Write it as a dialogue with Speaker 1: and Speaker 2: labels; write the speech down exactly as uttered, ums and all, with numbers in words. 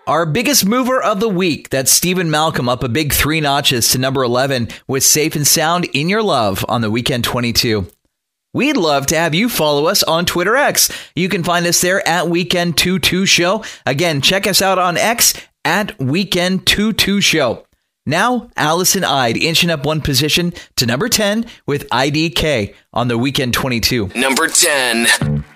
Speaker 1: Our biggest mover of the week, that's Stephen Malcolm, up a big three notches to number eleven with Safe and Sound in Your Love on the Weekend twenty-two. We'd love to have you follow us on Twitter X. You can find us there at Weekend twenty-two Show. Again, check us out on X at Weekend twenty-two Show. Now, Allison Ide inching up one position to number ten with I D K on the Weekend twenty-two.
Speaker 2: Number ten.